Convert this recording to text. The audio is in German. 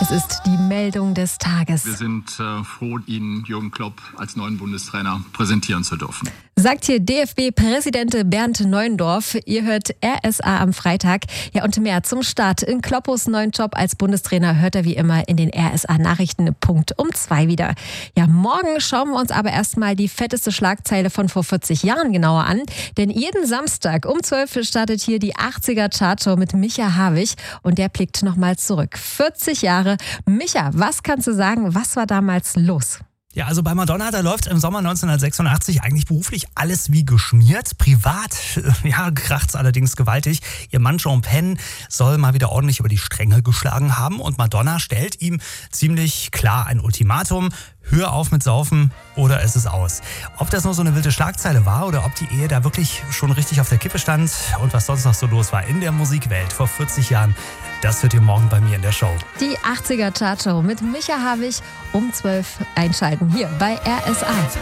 Das ist die Meldung des Tages. Wir sind froh, Ihnen Jürgen Klopp als neuen Bundestrainer präsentieren zu dürfen. Sagt hier DFB-Präsident Bernd Neuendorf. Ihr hört RSA am Freitag. Ja, und mehr zum Start in Kloppos neuen Job als Bundestrainer hört er wie immer in den RSA-Nachrichten Punkt um 2 wieder. Ja, morgen schauen wir uns aber erstmal die fetteste Schlagzeile von vor 40 Jahren genauer an. Denn jeden Samstag um 12 startet hier die 80er-Chartshow mit Micha Havig. Und der blickt nochmal zurück. 40 Jahre. Micha, was kannst du sagen, was war damals los? Ja, also bei Madonna, da läuft im Sommer 1986 eigentlich beruflich alles wie geschmiert. Privat, ja, kracht's allerdings gewaltig. Ihr Mann Sean Penn soll mal wieder ordentlich über die Stränge geschlagen haben und Madonna stellt ihm ziemlich klar ein Ultimatum. Hör auf mit Saufen oder es ist aus. Ob das nur so eine wilde Schlagzeile war oder ob die Ehe da wirklich schon richtig auf der Kippe stand und was sonst noch so los war in der Musikwelt vor 40 Jahren, das hört ihr morgen bei mir in der Show. Die 80er Chartshow mit Micha Havig um 12 einschalten hier bei RSA.